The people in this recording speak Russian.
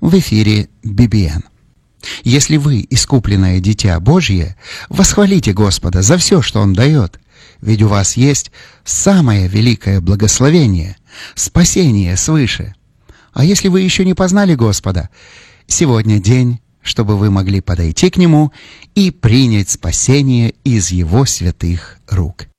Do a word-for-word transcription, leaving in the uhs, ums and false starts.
В эфире би би эн. Если вы искупленное дитя Божье, восхвалите Господа за все, что Он дает, ведь у вас есть самое великое благословение — спасение свыше. А если вы еще не познали Господа, сегодня день, чтобы вы могли подойти к Нему и принять спасение из Его святых рук.